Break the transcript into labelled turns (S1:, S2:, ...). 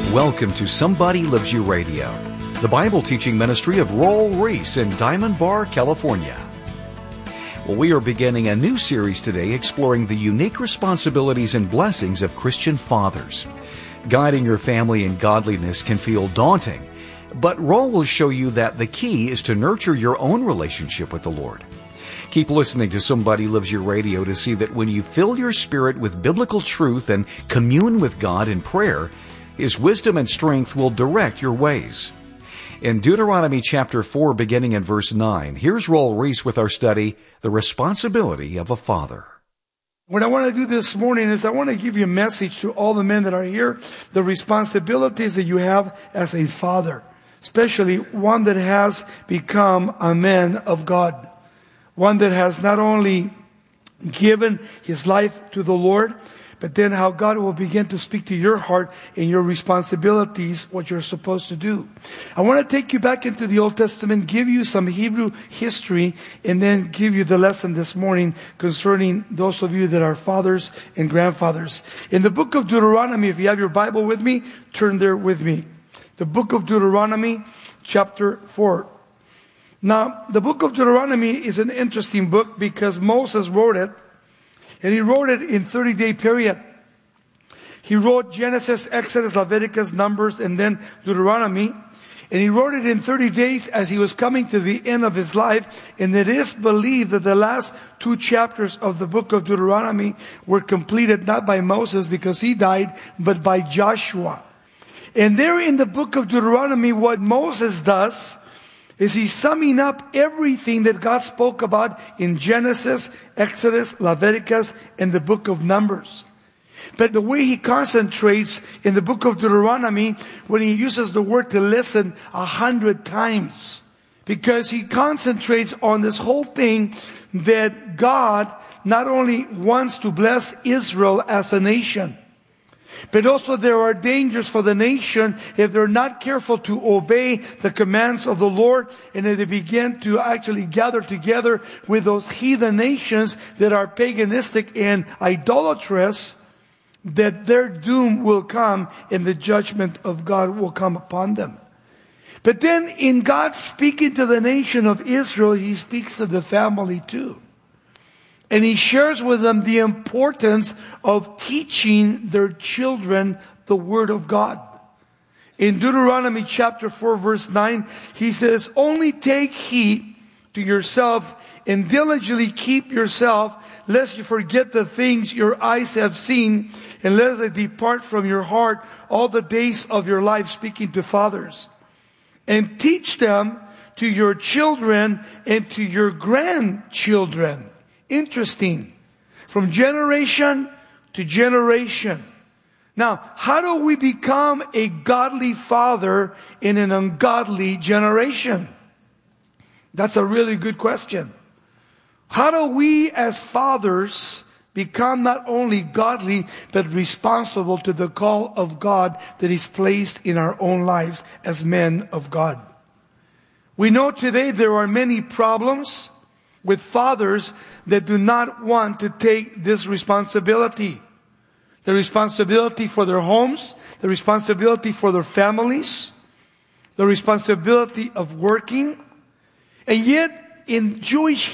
S1: Welcome to Somebody Loves You Radio, the Bible teaching ministry of Roel Reese in Diamond Bar, California. Well, we are beginning a new series today exploring the unique responsibilities and blessings of Christian fathers. Guiding your family in godliness can feel daunting, but Roel will show you that the key is to nurture your own relationship with the Lord. Keep listening to Somebody Loves You Radio to see that when you fill your spirit with biblical truth and commune with God in prayer, His wisdom and strength will direct your ways. In Deuteronomy chapter 4, beginning in verse 9, here's Roel Reese with our study, The Responsibility of a Father.
S2: What I want to do this morning is I want to give you a message to all the men that are here, the responsibilities that you have as a father, especially one that has become a man of God, one that has not only given his life to the Lord, but then how God will begin to speak to your heart and your responsibilities, what you're supposed to do. I want to take you back into the Old Testament, give you some Hebrew history, and then give you the lesson this morning concerning those of you that are fathers and grandfathers. In the book of Deuteronomy, if you have your Bible with me, turn there with me. The book of Deuteronomy, chapter 4. Now, the book of Deuteronomy is an interesting book because Moses wrote it, and he wrote it in 30-day period. He wrote Genesis, Exodus, Leviticus, Numbers, and then Deuteronomy. And he wrote it in 30 days as he was coming to the end of his life. And it is believed that the last 2 chapters of the book of Deuteronomy were completed not by Moses because he died, but by Joshua. And there in the book of Deuteronomy, what Moses does is he's summing up everything that God spoke about in Genesis, Exodus, Leviticus, and the book of Numbers. But the way he concentrates in the book of Deuteronomy, when he uses the word to listen 100 times, because he concentrates on this whole thing that God not only wants to bless Israel as a nation, but also there are dangers for the nation if they're not careful to obey the commands of the Lord, and if they begin to actually gather together with those heathen nations that are paganistic and idolatrous, that their doom will come and the judgment of God will come upon them. But then in God speaking to the nation of Israel, He speaks to the family too. And He shares with them the importance of teaching their children the Word of God. In Deuteronomy chapter 4 verse 9, He says, "Only take heed to yourself and diligently keep yourself, lest you forget the things your eyes have seen, and lest they depart from your heart all the days of your life," speaking to fathers. "And teach them to your children and to your grandchildren." Interesting. From generation to generation. Now, how do we become a godly father in an ungodly generation? That's a really good question. How do we as fathers become not only godly, but responsible to the call of God that is placed in our own lives as men of God? We know today there are many problems with fathers that do not want to take this responsibility. The responsibility for their homes, the responsibility for their families, the responsibility of working. And yet, in Jewish